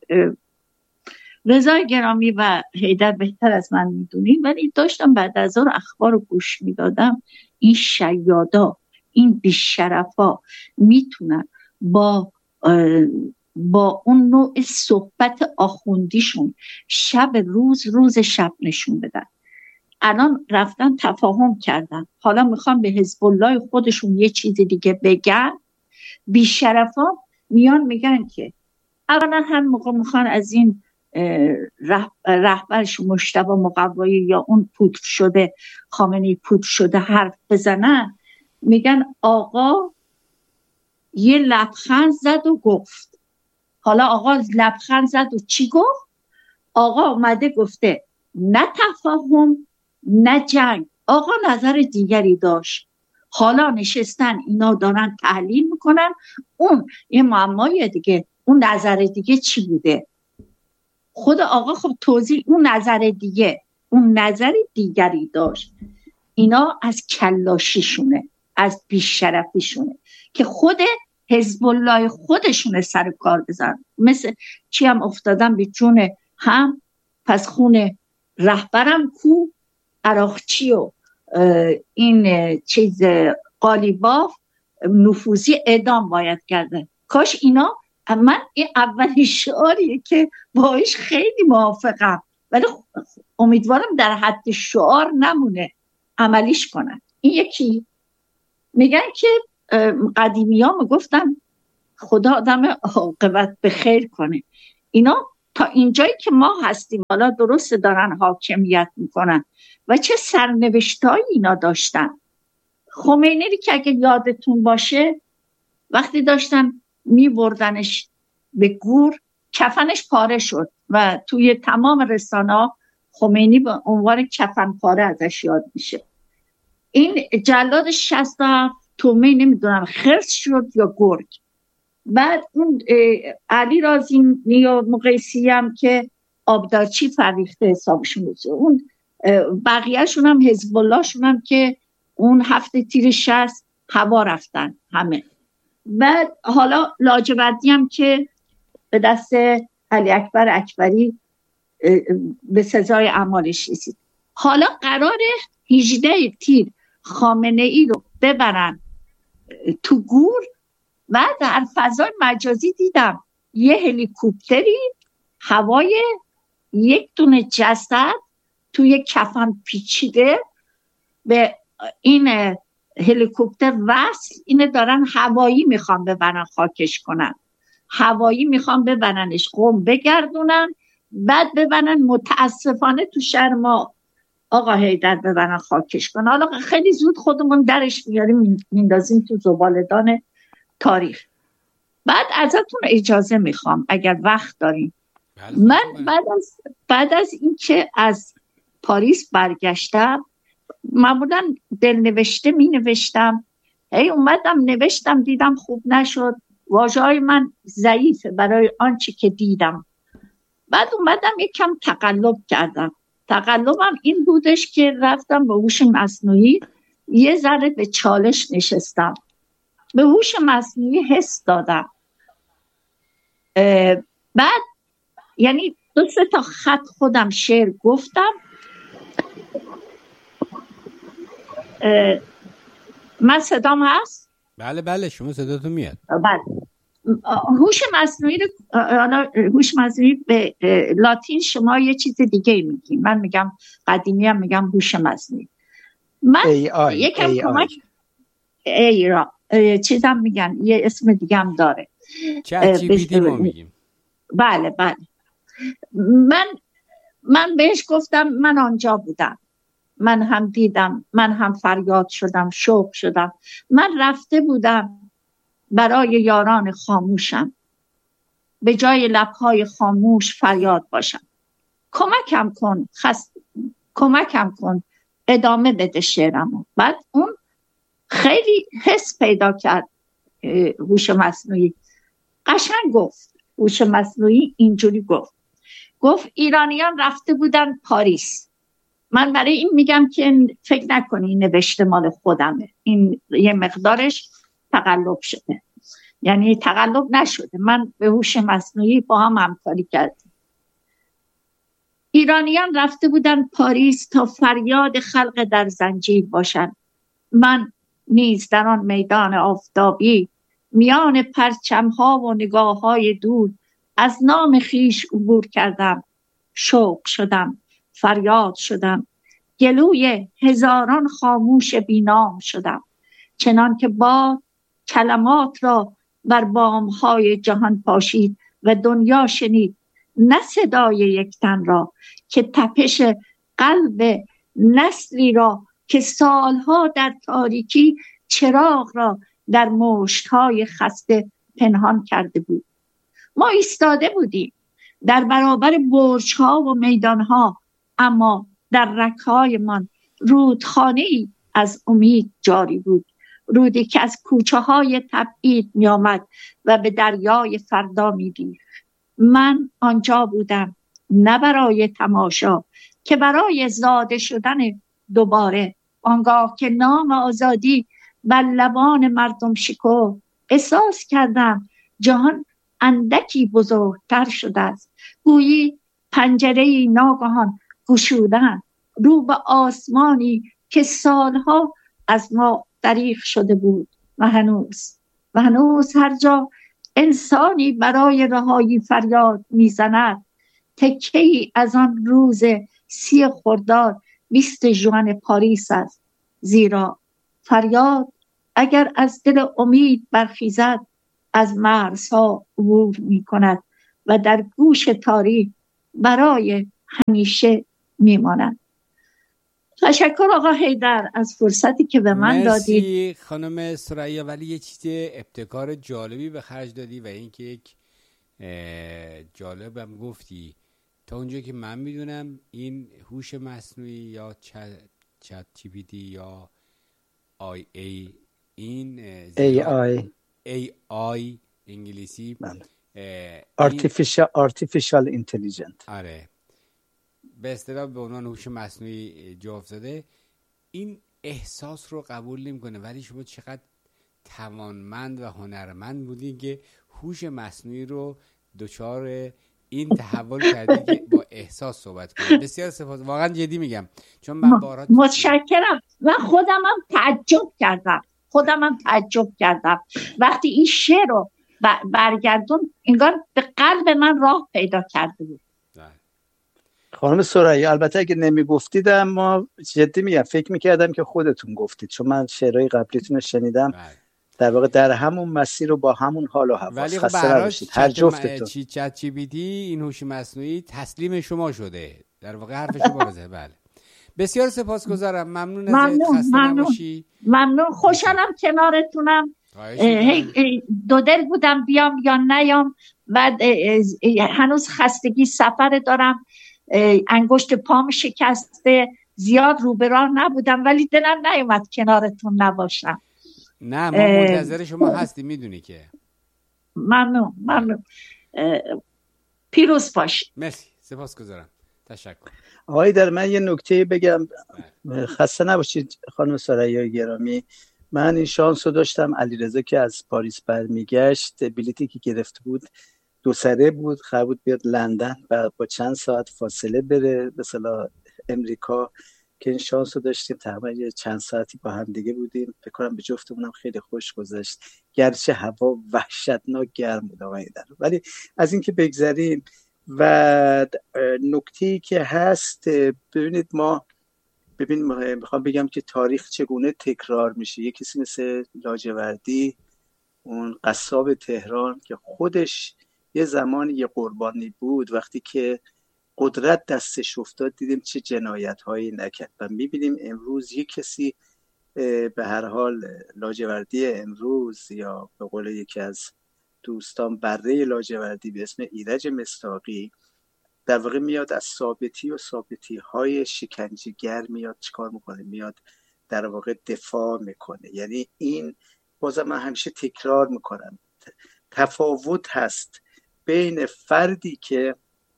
رضا گرامی و حیدر بهتر از من میدونین، ولی داشتم بعد از اون اخبار رو گوش میدادم، این شیادا، این بیشرفا میتونن با اون نوع صحبت آخوندیشون شب روز شب نشون بدن. الان رفتن تفاهم کردن، حالا میخوان به حزب الله خودشون یه چیز دیگه بگن. بیشرفا میان میگن که اولا هم موقع میخوان از این رهبرش مجتبی مقوایی یا اون پودر شده خامنه‌ای پودر شده حرف بزنن، میگن آقا یه لبخند زد و گفت. حالا آقا لبخند زد و چی گفت؟ آقا اومده گفته نه تفاهم نه جنگ. آقا نظر دیگری داشت. حالا نشستن اینا دارن تحلیل میکنن اون یه معمای دیگه، اون نظر دیگه چی بوده. خود آقا خب توضیح اون نظر دیگری داشت. اینا از کلاشیشونه، از بیشرفیشونه که خود حزب الله خودشونه سر کار بزن. مثل چی هم افتادن به جون هم، پس خون رهبرم کو، عراقچی و این چیز قالیباف نفوذی اعدام باید کرده. کاش اینا، من این اولین شعاریه که باش خیلی موافقم ولی امیدوارم در حد شعار نمونه، عملیش کنن. این یکی. میگن که قدیمی ها میگفتن خدا آدم عاقبت به خیر کنه. اینا تا اینجایی که ما هستیم حالا درست دارن حاکمیت میکنن و چه سرنوشتایی اینا داشتن. خمینی که اگه یادتون باشه وقتی داشتن میبردنش به گور کفنش پاره شد و توی تمام رسانه‌ها خمینی به عنوان کفن پاره ازش یاد میشه. این جلاد 67 تومه نمیدونم خرس شد یا گرگ. بعد اون علی رازی یا مقیسی هم که آبدارچی فریخته حسابشون بود. اون بقیهشون هم حزب الله شون هم که اون هفته تیر 60 هوا رفتن همه. بعد حالا لاجوردی هم که به دست علی اکبر اکبری به سزای اعمالش رسید. حالا قراره 18 تیر خامنه ای رو ببرن تو گور و در فضای مجازی دیدم یه هلیکوپتری هوای یک دونه جسد توی کفن پیچیده به این هلیکوپتر وصل، اینه دارن هوایی میخوان ببرن خاکش کنن، هوایی میخوان ببرنش قم بگردونن بعد ببرن متاسفانه تو شهر ما آقا حیدر ببرن خاکش کنن. حالا خیلی زود خودمون درش میاریم میندازیم تو زباله‌دان تاریخ. بعد ازتون اجازه میخوام اگر وقت داریم. من بعد از اینکه از پاریس برگشتم معمولا دلنوشته می نوشتم، اومدم نوشتم دیدم خوب نشد، واژه‌های من ضعیفه برای آنچه که دیدم. بعد اومدم یکم تقلب کردم. تقلبم این بودش که رفتم به هوش مصنوعی یه ذره به چالش نشستم، به هوش مصنوعی حس دادم. بعد یعنی 2-3 تا خط خودم شعر گفتم. من صدام هست؟ بله شما صداتون میاد. بله. هوش مصنوعی هوش مصنوعی به لاتین شما یه چیز دیگه میگین، من میگم قدیمی هم میگم هوش مصنوعی. من یکم کمک چیزم میگن یه اسم دیگه هم داره، چت جی پی تی ما میگیم. بله من بهش گفتم من آنجا بودم، من هم دیدم، من هم فریاد شدم، شوق شدم. من رفته بودم برای یاران خاموشم، به جای لبهای خاموش فریاد باشم. کمکم کن ادامه بده شعرمو. بعد اون خیلی حس پیدا کرد. هوش مصنوعی قشنگ گفت. هوش مصنوعی اینجوری گفت ایرانیان رفته بودن پاریس. من برای این میگم که فکر نکنی نوشته مال خودمه، این یه مقدارش تقلب شده، یعنی تقلب نشده، من به هوش مصنوعی با هم همکاری کردیم. ایرانیان رفته بودن پاریس تا فریاد خلق در زنجیر باشن. من نیز در آن میدان آفتابی میان پرچم‌ها و نگاه‌های دور از نام خیش عبور کردم، شوق شدم، فریاد شدم، گلوی هزاران خاموش بینام شدم، چنان که باد کلمات را بر بام‌های جهان پاشید و دنیا شنید، نه صدای یک تن را که تپش قلب نسلی را که سالها در تاریکی چراغ را در مشت‌های خسته پنهان کرده بود. ما ایستاده بودیم در برابر برج‌ها و میدان‌ها، اما در رگ‌هایمان رودخانه‌ای از امید جاری بود، رودی که از کوچه‌های تبعید می‌آمد و به دریای فردا می‌ریخت. من آنجا بودم، نه برای تماشا که برای زاده شدن دوباره. آنگاه که نام آزادی بر لبان مردم شکفت، احساس کردم جهان اندکی بزرگتر شده است. گویی پنجره‌ای ناگهان گشودن رو به آسمانی که سالها از ما دریغ شده بود و هنوز هر جا انسانی برای رهایی فریاد میزند، تکه ای از آن روز 30 خرداد 20 ژوئن پاریس است. زیرا فریاد اگر از دل امید برخیزد از مرزها عبور می کند و در گوش تاریخ برای همیشه می ماند. تشکر آقا حیدر از فرصتی که به من دادید. مرسی خانم ثریا، ولی یه چیز ابتکار جالبی به خرج دادی و اینکه یک جالبم گفتی. تا اونجا که من میدونم این هوش مصنوعی یا چت جی پی تی یا این AI انگلیسی artificial intelligence، آره، به اصطلاح به عنوان هوش مصنوعی جا افتاده، این احساس رو قبول نمی‌کنه. ولی شما چقدر توانمند و هنرمند بودین که هوش مصنوعی رو دچار این تحول کردی که با احساس صحبت کنید. بسیار سپاس، واقعا جدی میگم، چون من بارها متشکرم. من خودم هم تعجب کردم وقتی این شعر رو برگردون، انگار به قلب من راه پیدا کرده بود. خانم ثریا، البته اگه نمیگفتید ما جدی میگم فکر میکردم که خودتون گفتید، چون من شعرهای قبلیتون رو شنیدم. در واقع در همون مسیر رو با همون حال و هوا. ولی خسته نباشید هر جفتتون. چت جی پی تی این هوش مصنوعی تسلیم شما شده، در واقع حرف شما بزنه. بله، بسیار سپاسگزارم. ممنون ازت. خسته نباشی. ممنون. خوشحالم کنارتونم. دو دل بودم بیام یا نیام. بعد هنوز خستگی سفر دارم، انگشت پام شکسته، زیاد رو به راه نبودم، ولی دلم نیومد کنارتون نباشم. نه، ما منتظر شما هستیم، میدونی که. ممنون. پیروز باشی. مرسی، سپاسگزارم. تشکر. آقای در من یه نکته بگم. خسته نباشید خانم ثریا گرامی. من این شانس رو داشتم، علیرضا که از پاریس برمیگشت بلیتی که گرفته بود 2 سره بود، قرار بود بیاد لندن و با چند ساعت فاصله بره مثلا امریکا، که این شانس رو داشتیم. تقریبا چند ساعتی با هم دیگه بودیم. فکر کنم به جفتمونم خیلی خوش گذشت، گرچه هوا وحشتناک گرم بود آقای در. ولی از این که بگذریم، و نکته‌ای که هست، ببینید میخوام بگم که تاریخ چگونه تکرار میشه. یه کسی مثل لاجوردی، اون قصاب تهران که خودش یه زمان یه قربانی بود، وقتی که قدرت دستش افتاد دیدیم چه جنایت‌هایی نکرد. و میبینیم امروز یه کسی به هر حال لاجوردی امروز، یا به قول یکی از دوستان بره لاجوردی به اسم ایرج مصداقی، در واقع میاد از ثابتی های شکنجهگر میاد چیکار میکنه؟ میاد در واقع دفاع میکنه. یعنی این بازم من همیشه تکرار میکنم، تفاوت هست بین فردی که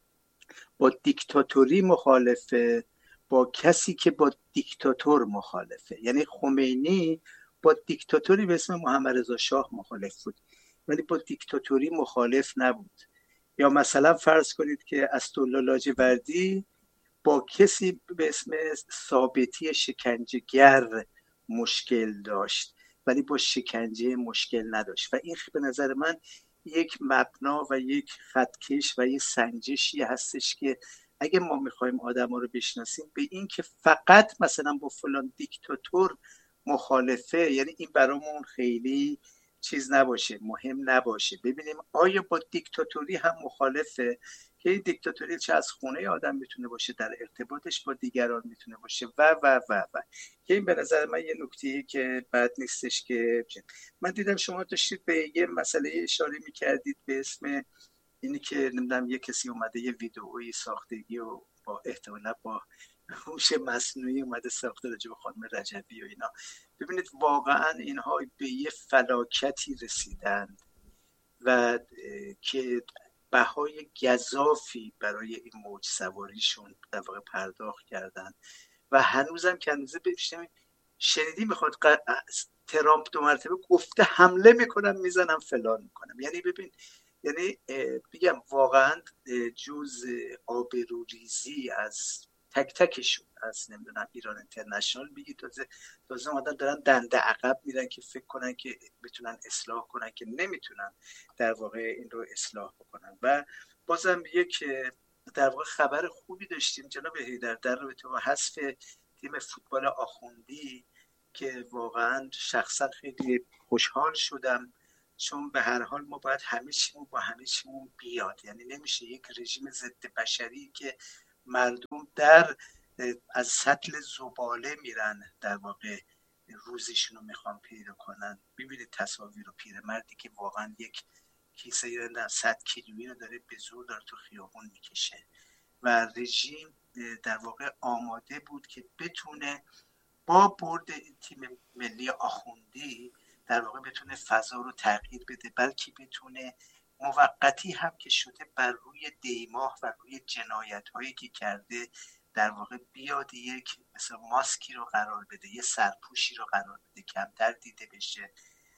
با دیکتاتوری مخالفه با کسی که با دیکتاتور مخالفه. یعنی خمینی با دیکتاتوری به اسم محمد رضا شاه مخالف بود، ولی با دیکتاتوری مخالف نبود. یا مثلا فرض کنید که اسدالله لاجوردی با کسی به اسم ثابتی شکنجهگر مشکل داشت، ولی با شکنجه مشکل نداشت. و این به نظر من یک مبنا و یک خطکش و یک سنجشی هستش که اگه ما میخوایم آدم ها رو بشناسیم، به این که فقط مثلا با فلان دیکتاتور مخالفه، یعنی این برامون خیلی چیز نباشه، مهم نباشه. ببینیم آیا با دیکتاتوری هم مخالفه، که این دیکتاتوری چه از خونه آدم میتونه باشه، در ارتباطش با دیگران میتونه باشه و و و و که این به نظر من یه نکته‌ای که بد نیستش. که من دیدم شما داشتید به یه مسئله اشاره میکردید به اسم اینی که نمیدونم یه کسی اومده یه ویدئویی ساختگی و با احتمالا با هوش مصنوعی اومده ساخته راجع به خانم رجبی و اینا. ببینید واقعا اینها به یه فلاکتی رسیدند و که بهای گزافی برای این موج سواریشون در واقع پرداخت کردن و هنوزم که هنوزه شنیدی میخواد ترامپ 2 مرتبه گفته حمله میکنم میزنم فلان میکنم. یعنی ببین، یعنی بگم واقعا جز آبروریزی از تک تکشون، از نمیدونم ایران اینترنشنال بگی، تازه آدم دارن دنده عقب میرن که فکر کنن که بتونن اصلاح کنن، که نمیتونن در واقع این رو اصلاح بکنن. و بازم یک در واقع خبر خوبی داشتیم جناب حیدر در رابطه با حذف تیم فوتبال آخوندی که واقعا شخصا خیلی خوشحال شدم، چون به هر حال ما باید همه چیمون با همه چیمون بیاد. یعنی نمیشه یک رژیم ضد بشری که مردم از سطل زباله میرن در واقع روزشون رو میخوان پیدا کنن. ببینید تصاویر رو، پیرمردی که واقعا یک کیسه 100 کیلویی رو داره به زور داره تو خیابون میکشه و رژیم در واقع آماده بود که بتونه با برد تیم ملی آخوندی در واقع بتونه فضا رو تغییر بده، بلکه بتونه موقتی هم که شده بر روی دیماه و روی جنایت هایی که کرده در واقع بیاد یک مثلا ماسکی رو قرار بده، یه سرپوشی رو قرار بده، کمتر دیده بشه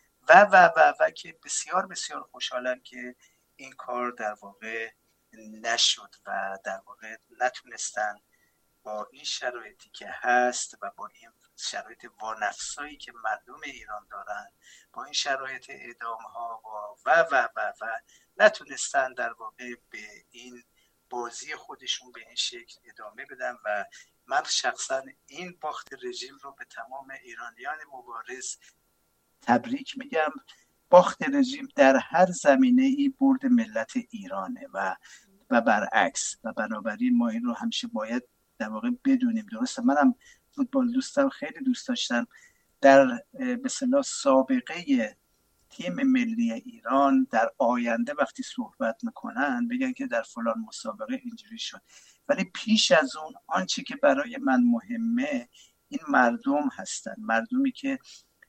و که بسیار بسیار خوشحالم که این کار در واقع نشد و در واقع نتونستن با این شرایطی که هست و با این شرایط وانفسایی که مردم ایران دارن، با این شرایط اعدام ها و نتونستن در واقع به این بازی خودشون به این شکل ادامه بدن و من شخصا این باخت رژیم رو به تمام ایرانیان مبارز تبریک میگم. باخت رژیم در هر زمینه ای برد ملت ایرانه و برعکس، و بنابراین ما این رو همیشه باید در واقع بدونیم. درسته منم فوتبال دوستم، خیلی دوست داشتم در مثلا سابقه تیم ملی ایران در آینده وقتی صحبت میکنن بگن که در فلان مسابقه اینجوری شد، ولی پیش از اون آنچه که برای من مهمه این مردم هستن، مردمی که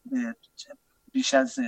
بیش از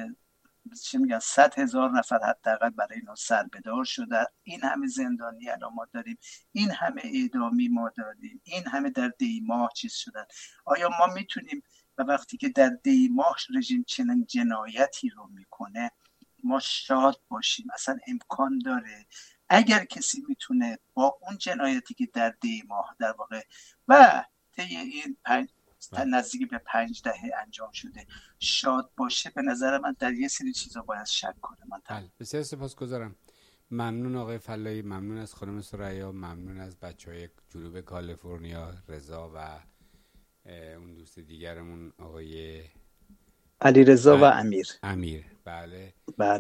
100,000 نفر حداقل برای اینا سربدار شده، این همه زندانی الان ما داریم، این همه اعدامی ما داریم، این همه در دیماه چیز شدن. آیا ما میتونیم و وقتی که در دیماه رژیم چنین جنایتی رو میکنه ما شاد باشیم؟ اصلا امکان داره؟ اگر کسی میتونه با اون جنایتی که در دیماه در واقع و طی این نزدیک به 5 دهه انجام شده شاد باشه، به نظر من در یه سری چیزا باید شک کنه. من بسیار سپاسگزارم. ممنون آقای فلاحی، ممنون از خانم ثریا، ممنون از بچهای جنوب کالیفرنیا رضا و اون دوست دیگرمون آقای علیرضا و امیر. بله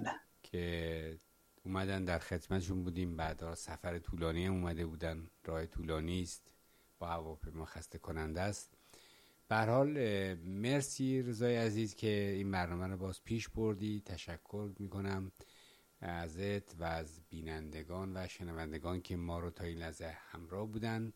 که اومدن در خدمتشون بودیم. بعدا سفر طولانی هم اومده بودن، راه طولانی است، با هواپیما خسته کننده است. به هر حال مرسی رضای عزیز که این برنامه رو باز پیش بردی. تشکر میکنم ازت و از بینندگان و شنوندگان که ما رو تا این لحظه همراه بودن.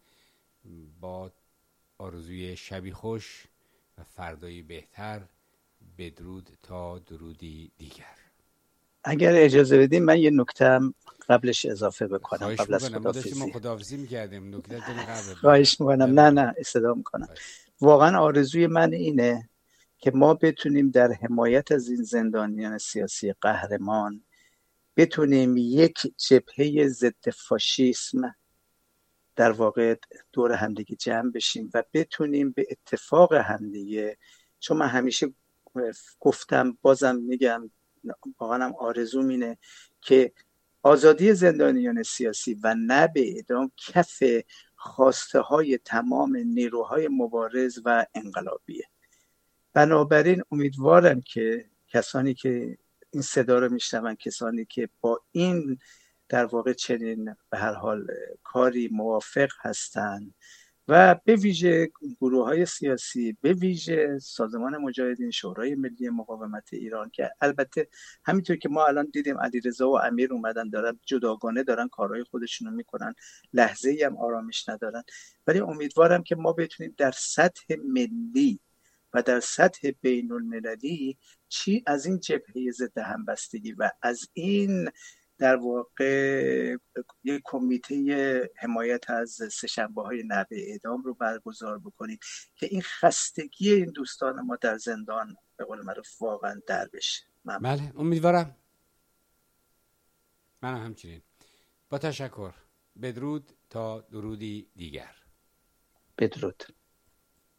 با آرزوی شبی خوش و فردایی بهتر، بدرود تا درودی دیگر. اگر اجازه بدیم من یه نکته قبلش اضافه بکنم قبل از خداحافظی. ما خداحافظی می‌کردیم، نکته قبل. خواهش می‌کنم. نه استدا می‌کنم. واقعا آرزوی من اینه که ما بتونیم در حمایت از این زندانیان سیاسی قهرمان بتونیم یک جبهه ضد فاشیسم در واقع دور همدیگه جمع بشیم و بتونیم به اتفاق همدیگه، چون من همیشه گفتم بازم میگم واقعا آرزوم اینه که آزادی زندانیان سیاسی و نه به اعدام کف خواسته های تمام نیروهای مبارز و انقلابیه. بنابراین امیدوارم که کسانی که این صدا رو میشنون، کسانی که با این در واقع چنین به هر حال کاری موافق هستند و به ویژه گروه‌های سیاسی، به ویژه سازمان مجاهدین، شورای ملی مقاومت ایران که البته همینطور که ما الان دیدیم علیرضا و امیر اومدن دارن جداگانه دارن کارهای خودشونو میکنن، لحظه‌ای هم آرامش ندارن، ولی امیدوارم که ما بتونیم در سطح ملی و در سطح بین المللی چی از این جبهه ضد همبستگی و از این در واقع یک کمیته حمایت از سه‌شنبه‌های نحوه اعدام رو برگزار بکنیم که این خستگی این دوستان ما در زندان به قول معروف واقعا در بشه. بله امیدوارم. من همچنین. با تشکر. بدرود تا درودی دیگر. بدرود.